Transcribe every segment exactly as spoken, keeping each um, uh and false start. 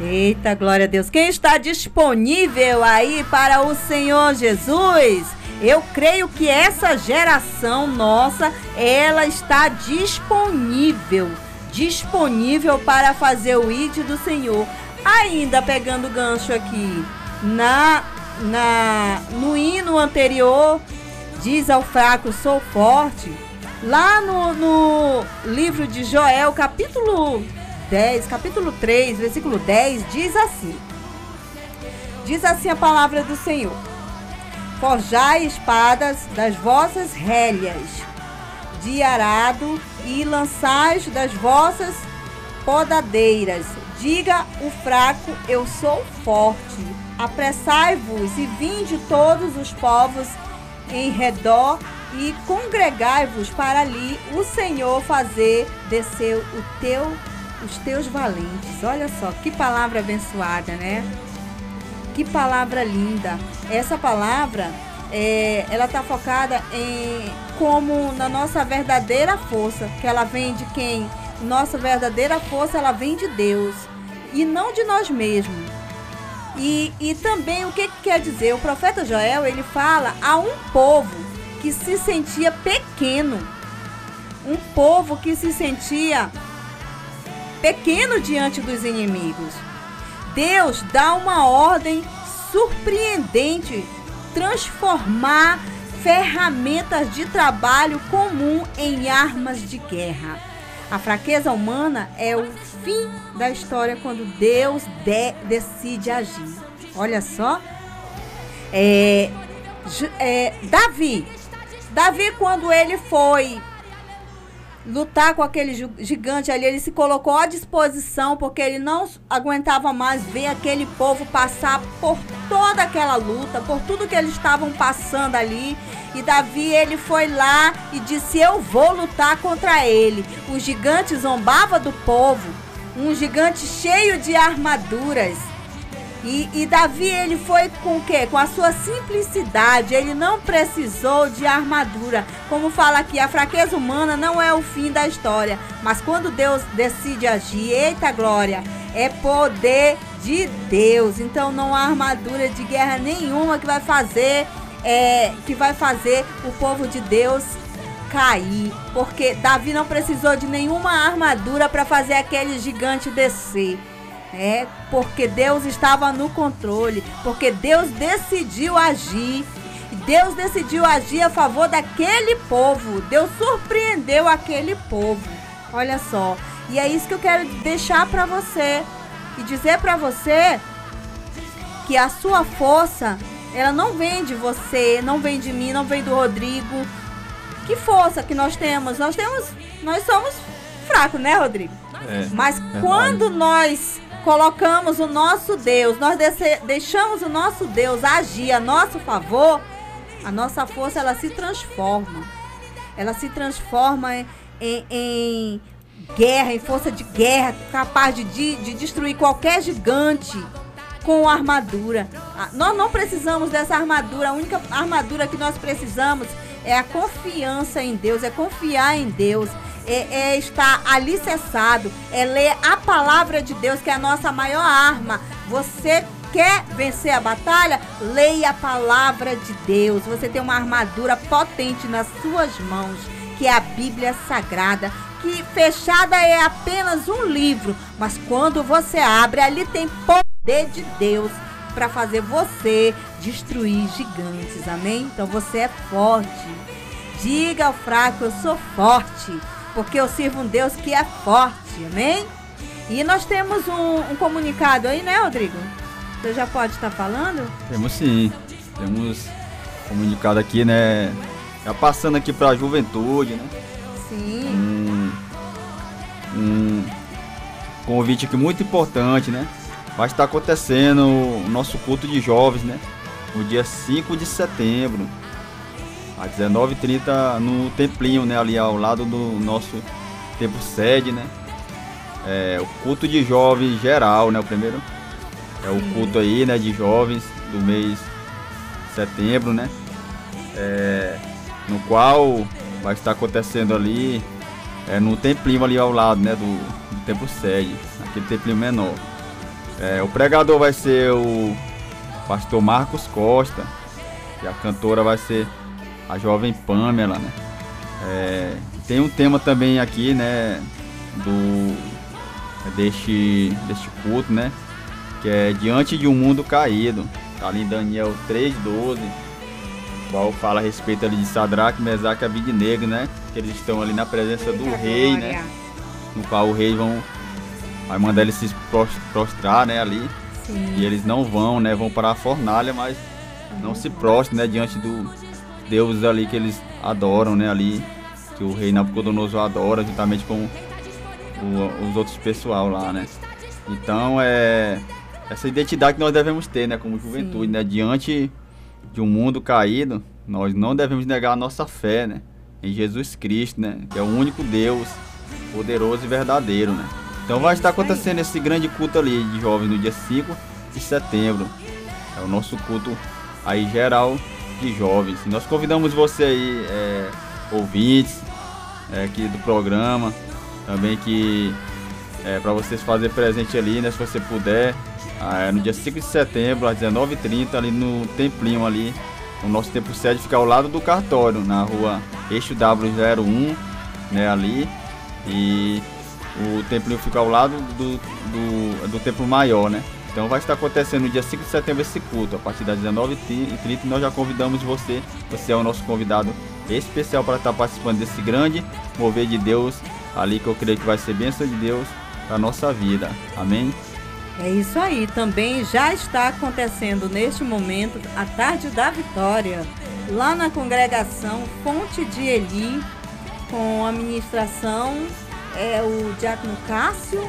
Eita, glória a Deus. Quem está disponível aí para o Senhor Jesus? Eu creio que essa geração nossa, ela está disponível, disponível para fazer o I D do Senhor. Ainda pegando o gancho aqui, na, na, no hino anterior, diz ao fraco, sou forte. Lá no, no livro de Joel, capítulo dez, capítulo três, versículo dez, diz assim. Diz assim a palavra do Senhor. Forjai espadas das vossas relhas de arado e lançais das vossas podadeiras. Diga o fraco, eu sou forte. Apressai-vos e vinde todos os povos em redor e congregai-vos para ali o Senhor fazer descer o teu, os teus valentes. Olha só, que palavra abençoada, né? Que palavra linda. Essa palavra, é, ela está focada em como na nossa verdadeira força, que ela vem de quem? Nossa verdadeira força, ela vem de Deus e não de nós mesmos. E, e também o que, que quer dizer? O profeta Joel, ele fala a um povo que se sentia pequeno, um povo que se sentia pequeno diante dos inimigos. Deus dá uma ordem surpreendente, transformar ferramentas de trabalho comum em armas de guerra. A fraqueza humana é o fim da história quando Deus de, decide agir. Olha só, é, é, Davi, Davi quando ele foi lutar com aquele gigante ali, ele se colocou à disposição porque ele não aguentava mais ver aquele povo passar por toda aquela luta, por tudo que eles estavam passando ali. E Davi, ele foi lá e disse, eu vou lutar contra ele. O gigante zombava do povo, um gigante cheio de armaduras. E, e Davi, ele foi com o quê? Com a sua simplicidade, ele não precisou de armadura. Como fala aqui, a fraqueza humana não é o fim da história, mas quando Deus decide agir, eita glória, é poder de Deus. Então não há armadura de guerra nenhuma que vai fazer, é, que vai fazer o povo de Deus cair, porque Davi não precisou de nenhuma armadura para fazer aquele gigante descer. É, porque Deus estava no controle, porque Deus decidiu agir, Deus decidiu agir a favor daquele povo, Deus surpreendeu aquele povo, olha só, e é isso que eu quero deixar para você, e dizer para você, que a sua força, ela não vem de você, não vem de mim, não vem do Rodrigo. Que força que nós temos, nós temos, nós somos fracos, né, Rodrigo? É, Mas é quando verdade. nós colocamos o nosso Deus, nós deixamos o nosso Deus agir a nosso favor, a nossa força, ela se transforma. Ela se transforma em, em, em guerra, em força de guerra, capaz de, de destruir qualquer gigante com armadura. Nós não precisamos dessa armadura, a única armadura que nós precisamos é a confiança em Deus, é confiar em Deus. É, é estar alicerçado, é ler a palavra de Deus, que é a nossa maior arma. Você quer vencer a batalha? Leia a palavra de Deus. Você tem uma armadura potente nas suas mãos, que é a Bíblia Sagrada, que fechada é apenas um livro, mas quando você abre, ali tem poder de Deus para fazer você destruir gigantes, amém? Então você é forte. Diga ao fraco, eu sou forte, porque eu sirvo um Deus que é forte, amém? E nós temos um, um comunicado aí, né, Rodrigo? Você já pode estar falando? Temos sim, temos comunicado aqui, né? Já passando aqui para a juventude, né? Sim. Um, um convite aqui muito importante, né? Vai estar acontecendo o nosso culto de jovens, né? No dia cinco de setembro. Às dezenove e trinta no templinho, né, ali ao lado do nosso templo sede, né, é, o culto de jovens geral, né, o primeiro é o culto aí, né, de jovens do mês de setembro, né, é, no qual vai estar acontecendo ali, é, no templinho ali ao lado, né, do, do templo sede, aquele templinho menor. É, o pregador vai ser o pastor Marcos Costa. E a cantora vai ser a jovem Pamela, né? É, tem um tema também aqui, né? Do, deste, deste culto, né? Que é Diante de um Mundo Caído. Tá ali em Daniel três, doze. Qual fala a respeito ali de Sadraque, Mesaque e Abidnego, né? Que eles estão ali na presença do Eita rei, glória. né? No qual o rei vão, vai mandar eles se prostrar, né? Ali. Sim. E eles não vão, né? Vão para a fornalha, mas não se prostram, né? Diante do Deus ali que eles adoram, né? Ali, que o rei Nabucodonosor adora, juntamente com o, os outros pessoal lá, né? Então, é essa identidade que nós devemos ter, né? Como juventude, Sim. né? Diante de um mundo caído, nós não devemos negar a nossa fé, né? Em Jesus Cristo, né? Que é o único Deus poderoso e verdadeiro, né? Então vai estar acontecendo esse grande culto ali de jovens no dia cinco de setembro. É o nosso culto aí geral de jovens. Nós convidamos você aí, é, ouvintes é, aqui do programa, também que é, para vocês fazer presente ali, né? Se você puder, é, no dia cinco de setembro, às dezenove e trinta, ali no Templinho ali. O nosso templo sede fica ao lado do cartório, na rua Eixo W zero um, né, ali. E o templo fica ao lado do, do, do templo maior, né. Então vai estar acontecendo no dia cinco de setembro esse culto, a partir das dezenove e trinta. Nós já convidamos você, você é o nosso convidado especial para estar participando desse grande mover de Deus ali, que eu creio que vai ser bênção de Deus para a nossa vida. Amém? É isso aí, também já está acontecendo neste momento a Tarde da Vitória, lá na congregação Fonte de Eli, com a ministração é, o diácono Cássio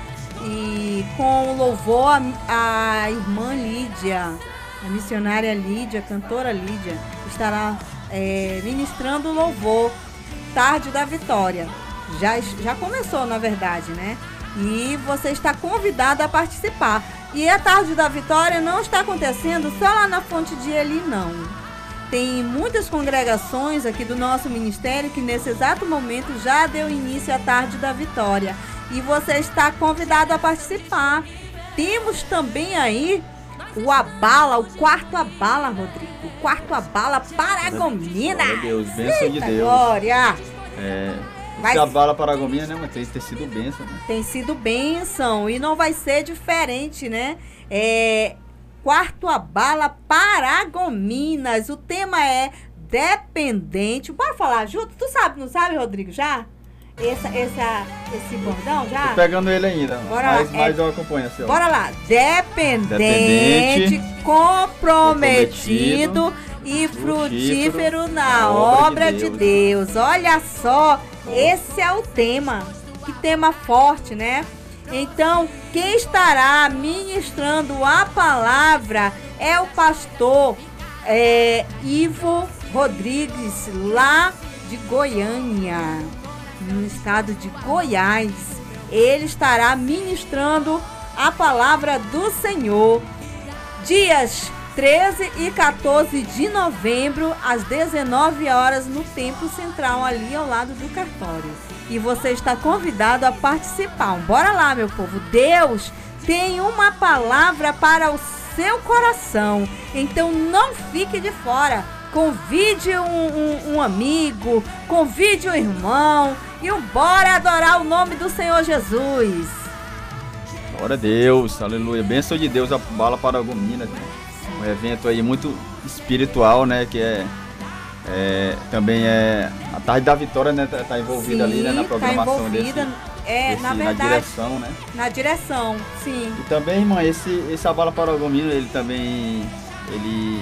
e com o louvor a, a irmã Lídia, a missionária Lídia, a cantora Lídia, estará é, ministrando o louvor Tarde da Vitória. Já, já começou, na verdade, né? E você está convidado a participar. E a Tarde da Vitória não está acontecendo só lá na Fonte de Eli, não. Tem muitas congregações aqui do nosso ministério que nesse exato momento já deu início à Tarde da Vitória. E você está convidado a participar. Temos também aí o Abala, o quarto Abala, Rodrigo. O quarto Abala Paragominas. Glória a Deus, bênção de Deus. Glória! É... Vai... A bala Paragomina, né? Mas tem, tem sido bênção, né? Tem sido bênção e não vai ser diferente, né? É, quarto a bala Paragominas. O tema é dependente. Bora falar junto? Tu sabe, não sabe, Rodrigo, já? Essa, essa, esse bordão já? Tô pegando ele ainda. Bora mas, lá. mas É... eu acompanho assim, ó. Bora lá. Dependente, Dependente comprometido, comprometido e frutífero na obra de Deus. de Deus. Olha só, esse é o tema. Que tema forte, né? Então, quem estará ministrando a palavra é o pastor é, Ivo Rodrigues, lá de Goiânia, no estado de Goiás. Ele estará ministrando a palavra do Senhor. Dias treze e quatorze de novembro, às dezenove horas, no Templo Central, ali ao lado do cartório. E você está convidado a participar. Bora lá, meu povo. Deus tem uma palavra para o seu coração. Então não fique de fora. Convide um, um, um amigo, convide um irmão e bora adorar o nome do Senhor Jesus. Glória a Deus, aleluia. Bênção de Deus, a bala Paragominas, né? Um evento aí muito espiritual, né? Que é, é também é a Tarde da Vitória, né? Tá, tá envolvida sim, ali, né? Na programação tá envolvida, desse, é, desse, na verdade, na direção, né? Na direção, sim. E também, irmã, esse, esse Abala Paragominas, ele também, ele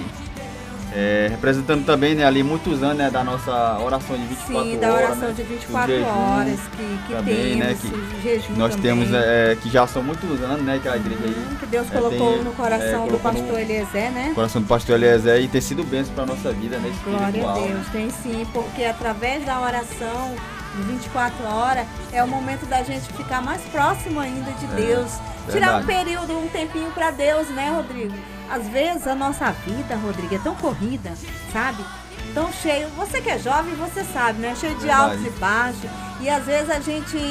é, representando também, né, ali muitos anos, né, da nossa oração de vinte e quatro horas. Sim, da oração, né, de vinte e quatro jejum, horas que, que também, temos, né, que jejum nós também. temos, é, que já são muitos anos, né, que a igreja aí... Hum, que Deus é, colocou tem, no coração é, do pastor Eliezer, né? Coração do pastor Eliezer, e tem sido bênção para a nossa vida, né, espiritual. Glória a Deus, tem sim, porque através da oração de vinte e quatro horas é o momento da gente ficar mais próximo ainda de é, Deus. Tirar verdade. um período, um tempinho para Deus, né, Rodrigo? Às vezes a nossa vida, Rodrigo, é tão corrida, sabe? Tão cheio. Você que é jovem, você sabe, né? Cheio de verdade. altos e baixos. E às vezes a gente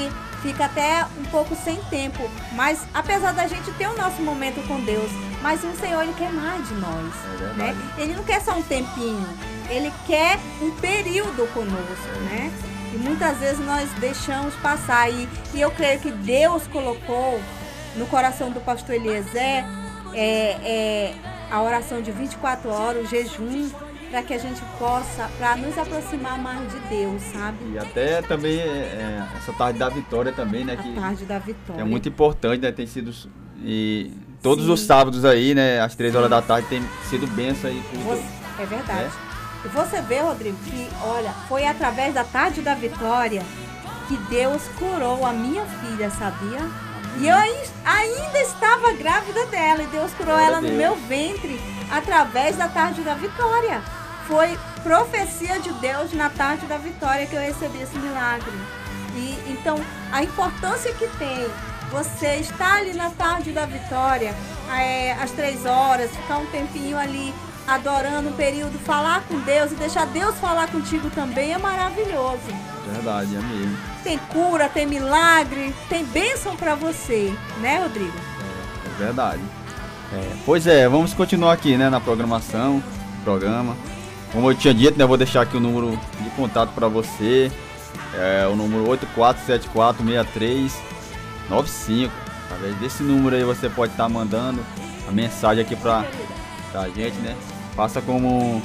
fica até um pouco sem tempo. Mas apesar da gente ter o nosso momento com Deus, mas o Senhor, Ele quer mais de nós. É né? Ele não quer só um tempinho, Ele quer um período conosco, É. né? E muitas vezes nós deixamos passar. E, e eu creio que Deus colocou no coração do pastor Eliezer é, é, a oração de vinte e quatro horas, o jejum, para que a gente possa, para nos aproximar mais de Deus, sabe? E até também é, essa tarde da vitória também, né? A Que tarde da vitória. é muito importante, né? Tem sido. E todos Sim. os sábados aí, né? Às três horas da tarde tem sido bênção aí. Tudo. Você, é verdade. E você vê, Rodrigo, que, olha, foi através da tarde da vitória que Deus curou a minha filha, sabia? E eu ai- ainda estava grávida dela e Deus curou Glória ela a no Deus. meu ventre através da tarde da vitória. Foi profecia de Deus na tarde da vitória que eu recebi esse milagre. E então, a importância que tem você estar ali na tarde da vitória, é, às três horas, ficar um tempinho ali adorando um período, falar com Deus e deixar Deus falar contigo também é maravilhoso. Verdade, é mesmo. Tem cura, tem milagre, tem bênção para você, né, Rodrigo? É, é verdade. É, pois é, vamos continuar aqui, né, na programação, programa. Como eu tinha dito, né, eu vou deixar aqui o número de contato para você. É o número oito quatro sete quatro seis três nove cinco. Através desse número aí você pode estar mandando a mensagem aqui pra, pra gente, né? Faça como,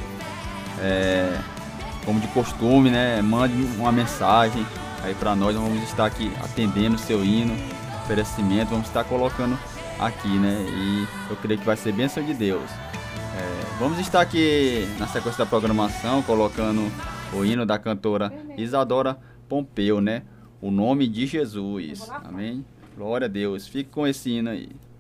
é, como de costume, né? Mande uma mensagem aí pra nós. Nós vamos estar aqui atendendo o seu hino, oferecimento. Vamos estar colocando aqui, né? E eu creio que vai ser bênção de Deus. É, vamos estar aqui na sequência da programação colocando o hino da cantora Isadora Pompeu, né? O nome de Jesus. Amém? Glória a Deus. Fique com esse hino aí.